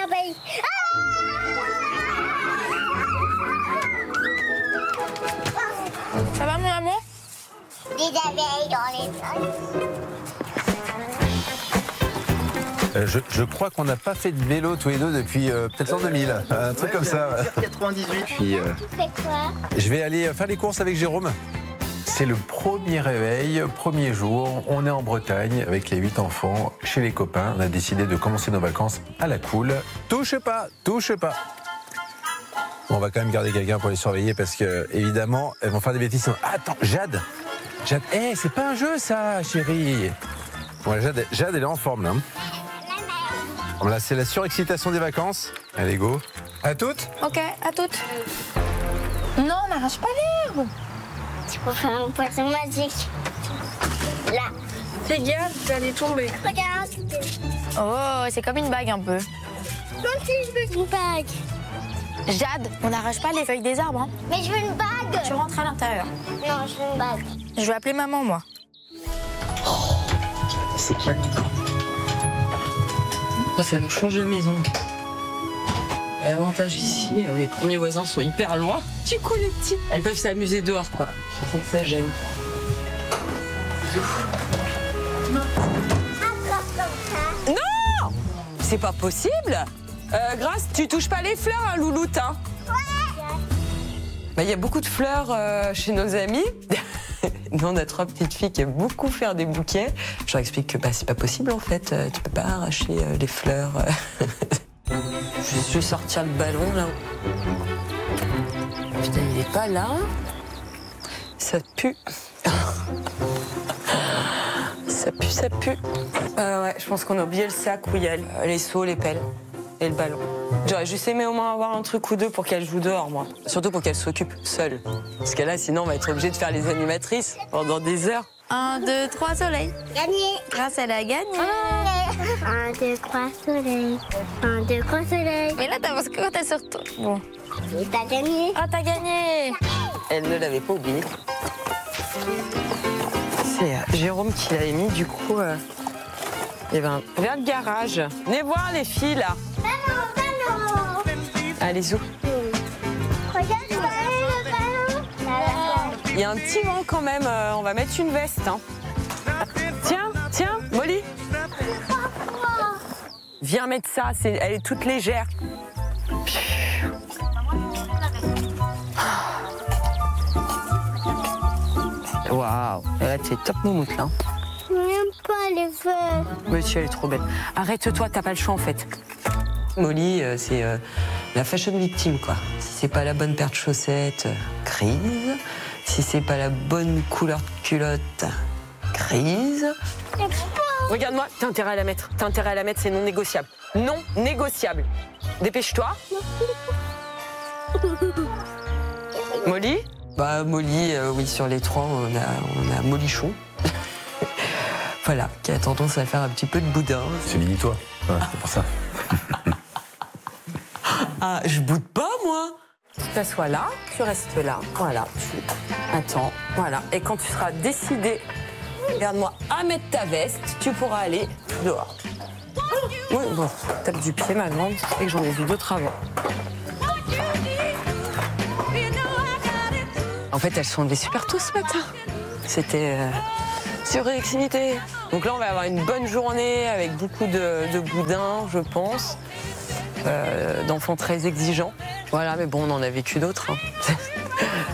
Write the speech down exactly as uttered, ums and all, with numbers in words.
abeilles. Ça va, mon amour? Des abeilles dans les feuilles. Euh, je, je crois qu'on n'a pas fait de vélo tous les deux depuis euh, peut-être l'an deux mille, un truc comme ça. quatre-vingt-dix-huit. Puis, euh, Tu fais quoi? je vais aller faire les courses avec Jérôme. C'est le premier réveil, premier jour. On est en Bretagne avec les huit enfants chez les copains. On a décidé de commencer nos vacances à la cool. Touche pas, touche pas. Bon, on va quand même garder quelqu'un pour les surveiller parce que, évidemment, elles vont faire des bêtises. Attends, Jade, Jade, hé, c'est pas un jeu ça, chérie. Bon, Jade, Jade, elle est en forme là. Bon, là, c'est la surexcitation des vacances. Allez, go. À toutes. Ok, à toutes. Non, on n'arrache pas l'herbe. Tu peux faire un poisson magique. Là. Fais gaffe, tu vas aller tomber. Regarde. Oh, c'est comme une bague un peu. Moi aussi, je veux une bague. Jade, on n'arrache pas les feuilles des arbres. Hein. Mais je veux une bague. Tu rentres à l'intérieur. Non, je veux une bague. Je vais appeler maman, moi. C'est pas Ça fait nous changer de maison. L'avantage ici, les premiers voisins sont hyper loin. Du coup, les petits, elles peuvent s'amuser dehors, quoi. Je sais que ça gêne. Encore comme ça. Non! C'est pas possible. Euh, Grâce, tu touches pas les fleurs, hein, louloute, hein? Bah, y a beaucoup de fleurs euh, chez nos amis. Nous, on a trois petites filles qui aiment beaucoup faire des bouquets. Je leur explique que bah, c'est pas possible, en fait. Euh, tu peux pas arracher euh, les fleurs. Je vais sortir le ballon, là. Putain, il est pas là. Ça pue. Ça pue, ça pue. Euh, ouais, je pense qu'on a oublié le sac où il y a les seaux, les pelles et le ballon. J'aurais juste aimé au moins avoir un truc ou deux pour qu'elle joue dehors, moi. Surtout pour qu'elle s'occupe seule. Parce que là, sinon, on va être obligé de faire les animatrices pendant des heures. Un, deux, trois soleils. Gagné. Grâce, elle a gagné. Un, deux, trois soleils. Un, deux, trois soleils. Mais là, t'avances quand t'es sur toi. Bon. Et t'as gagné. Ah, t'as gagné. Elle ne l'avait pas oublié. C'est euh, Jérôme qui l'avait mis, du coup. Euh, il y avait un... Vers le garage. Venez voir les filles, là. Ballon, ballon. Allez, où Regarde, le ballon. Ballon. Il y a un petit vent quand même. euh, on va mettre une veste. Hein. Tiens, tiens, Molly. Viens mettre ça. C'est... Elle est toute légère. Waouh. Là, tu es top moumoute, là. Je n'aime pas les feuilles. Monsieur, elle est trop belle. Arrête-toi, t'as pas le choix en fait. Molly, euh, c'est euh, la fashion victime, quoi. Si c'est pas la bonne paire de chaussettes, euh, crise. Si c'est pas la bonne couleur de culotte, crise. Regarde-moi, t'as intérêt à la mettre. T'as intérêt à la mettre, c'est non négociable. Non négociable. Dépêche-toi. Molly? Bah, Molly, euh, oui, sur les trois, on a, on a Molichon. Voilà, qui a tendance à faire un petit peu de boudin. C'est mini-toi. Ouais, c'est pour ça. Ah, je boude pas, moi. Tu t'assois là, tu restes là. Voilà, tu attends. Voilà. Et quand tu seras décidé, regarde-moi, à mettre ta veste, tu pourras aller dehors. Oui, bon, tape du pied, ma grande, et que j'en ai vu d'autres avant. En fait, elles sont levées super tôt ce matin. C'était euh, surréactivité. Donc là, on va avoir une bonne journée avec beaucoup de, de boudin, je pense. Euh, d'enfants très exigeants. Voilà, mais bon, on en a vécu d'autres. Hein.